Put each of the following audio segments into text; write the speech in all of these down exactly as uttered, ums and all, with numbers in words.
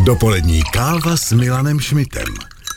Dopolední káva s Milanem Šmitem.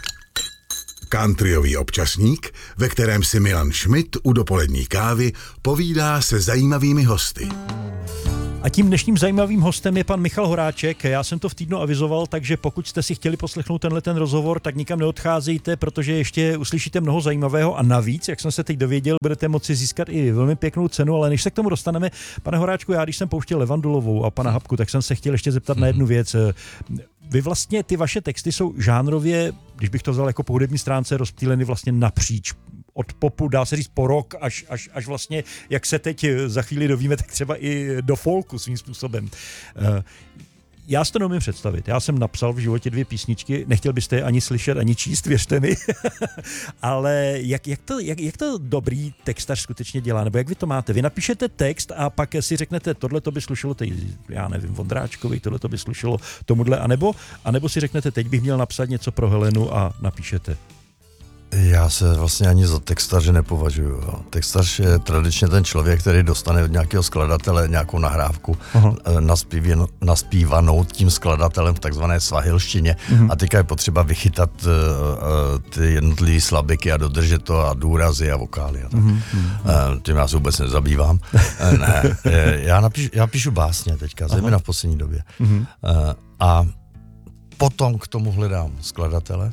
Countryový občasník, ve kterém si Milan Šmit u dopolední kávy povídá se zajímavými hosty. A tím dnešním zajímavým hostem je pan Michal Horáček. Já jsem to v týdnu avizoval, takže pokud jste si chtěli poslechnout tenhle ten rozhovor, tak nikam neodcházejte, protože ještě uslyšíte mnoho zajímavého a navíc, jak jsem se teď dověděl, budete moci získat i velmi pěknou cenu, ale než se k tomu dostaneme, pane Horáčku, já když jsem pouštěl Levandulovou a pana Habku, tak jsem se chtěl ještě zeptat na jednu věc. Vy vlastně, ty vaše texty jsou žánrově, když bych to vzal jako po hudební stránce, rozptýleny vlastně napříč. Od popu, dá se říct, po rock, až, až, až vlastně, jak se teď za chvíli dovíme, tak třeba i do folku svým způsobem. Já si to neumím představit. Já jsem napsal v životě dvě písničky, nechtěl byste je ani slyšet, ani číst, věřte mi. Ale jak, jak, to, jak, jak to dobrý textař skutečně dělá? Nebo jak vy to máte? Vy napíšete text a pak si řeknete, tohle to by slušelo, tej, já nevím, Vondráčkovi, tohle to by slušelo tomuhle, anebo, anebo si řeknete, teď bych měl napsat něco pro Helenu a napíšete. Já se vlastně ani za textaře nepovažuju. Jo. Textař je tradičně ten člověk, který dostane od nějakého skladatele nějakou nahrávku naspívanou tím skladatelem v takzvané svahilštině. Uh-huh. A teďka je potřeba vychytat uh, uh, ty jednotlivé slabiky a dodržet to a důrazy a vokály. A tak. Uh-huh. Uh, tím já se vůbec nezabývám. uh, ne, já, napíšu, já píšu básně teďka, zejména v poslední době. Uh-huh. Uh, a potom k tomu hledám skladatele.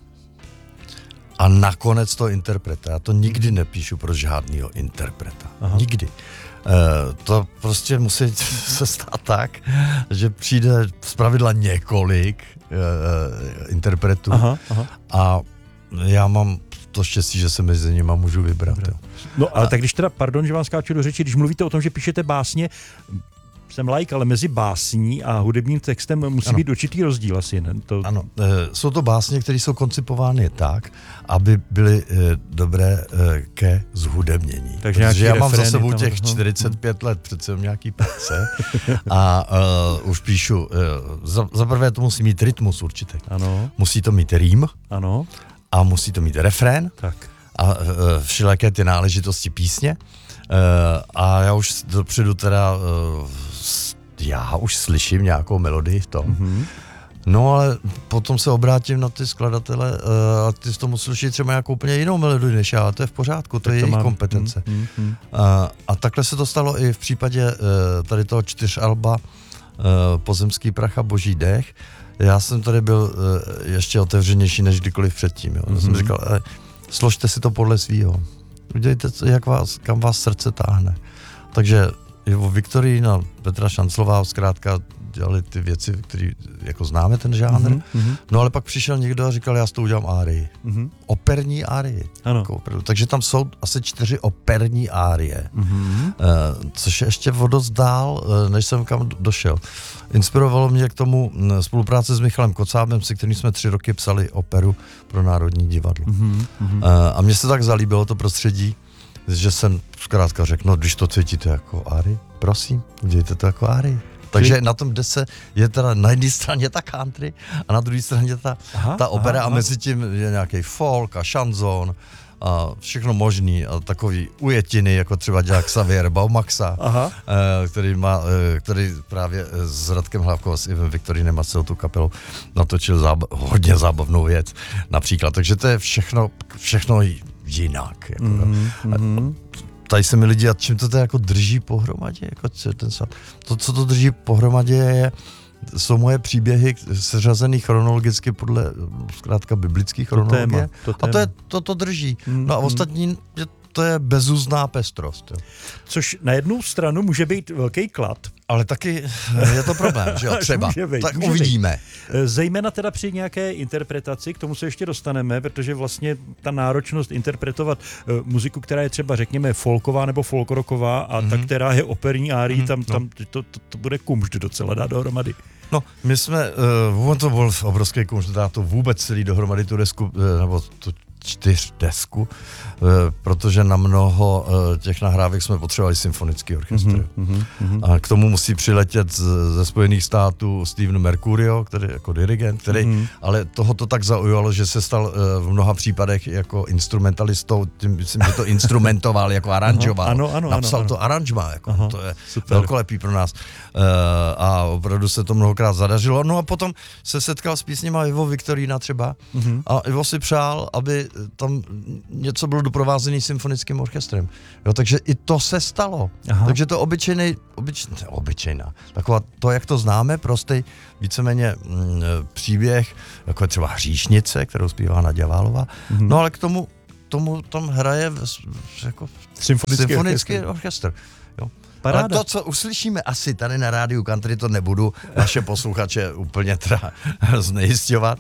A nakonec to interpreta. Já to nikdy nepíšu pro žádného interpreta. Aha. Nikdy. E, to prostě musí se stát tak, že přijde zpravidla několik e, interpretů aha, aha. a já mám to štěstí, že se mezi nimi můžu vybrat. No ale a, tak když teda, pardon, že vám skáču do řeči, když mluvíte o tom, že píšete básně, jsem laik, ale mezi básní a hudebním textem musí ano. být určitý rozdíl asi. Ne? To... Ano, e, jsou to básně, které jsou koncipovány tak, aby byly e, dobré e, ke zhudebnění. Takže já mám za sebou těch čtyřicet pět let, přece nějaký práce a e, už píšu, e, za, za prvé to musí mít rytmus určitě. Ano. Musí to mít rým ano. a musí to mít refrén tak. a e, všelijaké ty náležitosti písně. Uh, a já už dopředu teda, uh, já už slyším nějakou melodii v tom. Mm-hmm. No ale potom se obrátím na ty skladatele uh, a ty z tomu slyší třeba nějakou úplně jinou melodii než já, to je v pořádku, to tak je to jejich mám. kompetence. Mm-hmm. Uh, a takhle se to stalo i v případě uh, tady toho čtyřalba uh, Pozemský prach a Boží dech. Já jsem tady byl uh, ještě otevřenější než kdykoliv předtím. Jo. Mm-hmm. Já jsem říkal, eh, složte si to podle svýho. Udělejte, jak vás, kam vás srdce táhne. Takže Ivo Viktorín a Petra Šanclová zkrátka dělali ty věci, které jako známe ten žánr. Mm-hmm. No ale pak přišel někdo a říkal, já s to udělám árii. Mm-hmm. Operní árii. Jako takže tam jsou asi čtyři operní árie. Mm-hmm. Uh, což je ještě o dost dál, uh, než jsem kam došel. Inspirovalo mě k tomu spolupráce s Michalem Kocábem, se kterým jsme tři roky psali operu pro Národní divadlo. Mm-hmm. Uh, a mně se tak zalíbilo to prostředí, že jsem zkrátka řekl, no když to cítíte jako árii, prosím, udělejte to jako árii. Takže na tom dese je teda na jedné straně ta country a na druhé straně ta, aha, ta opera aha, a mezi tím je nějaký folk a šanzon a všechno možný a takový ujetiny, jako třeba dělá Xavier Baumaxa, aha. který má, který právě s Radkem Hlávkou a s Ivem Viktorínem a celou tu kapelou natočil zába, hodně zábavnou věc například. Takže to je všechno, všechno jinak. Jako, mm-hmm. Tady se mi lidi, a čím to tady jako drží pohromadě, jako ten svět. To, co to drží pohromadě, je, jsou moje příběhy seřazený chronologicky podle zkrátka biblické chronologie. To téma, to téma. A to, je, to, to drží. Mm, no a ostatní, to je bezúzná pestrost. Jo. Což na jednu stranu může být velký klad. Ale taky je to problém, že jo, třeba. Být, tak uvidíme. Být. Zejména teda při nějaké interpretaci, k tomu se ještě dostaneme, protože vlastně ta náročnost interpretovat uh, muziku, která je třeba, řekněme, folková nebo folkrocková a mm-hmm. ta, která je operní árií, mm-hmm. tam, tam to, to, to bude kumšt docela dát dohromady. No, my jsme, uh, to byl obrovský kumšt, dá to vůbec celý dohromady tu desku, uh, nebo tu čtyřdesku, protože na mnoho těch nahrávek jsme potřebovali symfonický orchestr. Mm-hmm, mm-hmm. A k tomu musí přiletět ze Spojených států Steven Mercurio, který jako dirigent, který, mm-hmm. ale toho to tak zaujalo, že se stal v mnoha případech jako instrumentalistou, tím myslím, že to instrumentoval, jako aranžoval. Ano, ano, Napsal ano, to aranžma, jako, Aha, to je super. velkolepý pro nás. A opravdu se to mnohokrát zadařilo. No a potom se setkal s písněma Ivo Viktorína třeba mm-hmm. a Ivo si přál, aby tam něco bylo doprovázený symfonickým orchestrem. Jo, takže i to se stalo. Aha. Takže to obyčejný, obyčejná, obyčejná, taková to, jak to známe, prostý víceméně mm, příběh, jako je třeba Hříšnice, kterou zpívá Naďa Válová, mm-hmm. no ale k tomu, tomu tam hraje jako symfonický, symfonický orchestr. orchestr. Jo. Ale to, co uslyšíme asi tady na rádiu Country, to nebudu naše posluchače úplně teda znejisťovat.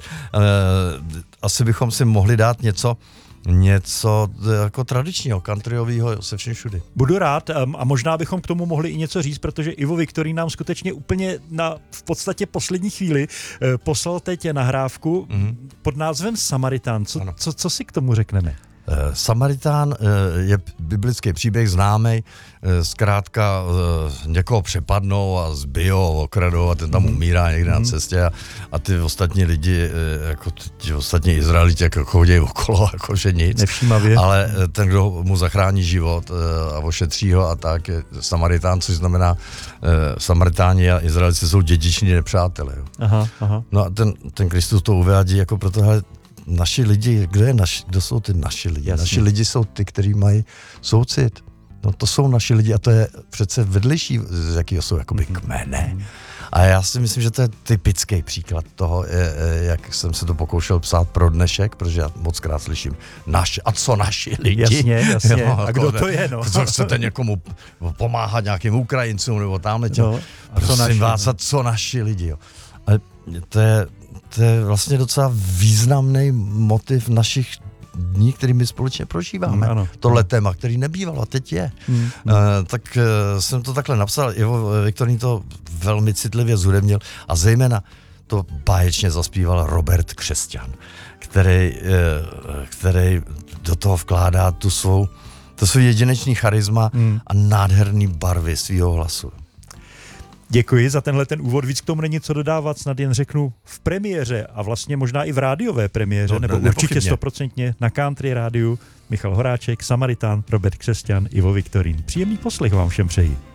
Asi bychom si mohli dát něco, něco jako tradičního, countryového se všem všudy. Budu rád a možná bychom k tomu mohli i něco říct, protože Ivo Viktorín nám skutečně úplně na v podstatě poslední chvíli poslal teď nahrávku mm-hmm. pod názvem Samaritán. Co, co, co si k tomu řekneme? Samaritán je biblický příběh známý, zkrátka někoho přepadnou a zbijou, okradou a ten tam umírá někde mm. na cestě a, a ty ostatní lidi, jako ti ostatní Izraeliti, jako chodí okolo, jakože nic. Nevšímavě. Ale ten, kdo mu zachrání život a ošetří ho a tak, je Samaritán, což znamená, Samaritáni a Izraelci jsou dědiční nepřátelé. Aha, aha. No a ten, ten Kristus to uvádí jako proto, hele, naši lidi, kdo, je naši, kdo jsou ty naši lidi? Jasně. Naši lidi jsou ty, kteří mají soucit. No to jsou naši lidi a to je přece vedlejší, z jakého jsou jakoby kmene. A já si myslím, že to je typický příklad toho, jak jsem se to pokoušel psát pro dnešek, protože já moc krát slyším naši, a co naši lidi? Jasně, jasně. Jo, a kdo to je, no? Co chcete někomu pomáhat nějakým Ukrajincům nebo tamhle těm? No, prosím vás, a co naši lidi? Jo. Ale to je To je vlastně docela významný motiv našich dní, který my společně prožíváme. Ano. Tohle téma, který nebývalo, a teď je. Hmm. Uh, tak uh, jsem to takhle napsal. Ivo Viktorín to velmi citlivě zhudebnil a zejména to báječně zaspíval Robert Křesťan, který, uh, který do toho vkládá tu svou, to svou jedinečný charisma hmm. a nádherný barvy svýho hlasu. Děkuji za tenhle ten úvod, víc k tomu není co dodávat, snad jen řeknu v premiéře a vlastně možná i v rádiové premiéře, no, nebo ne, určitě stoprocentně na Country rádiu. Michal Horáček, Samaritán, Robert Křesťan, Ivo Viktorín. Příjemný poslech vám všem přeji.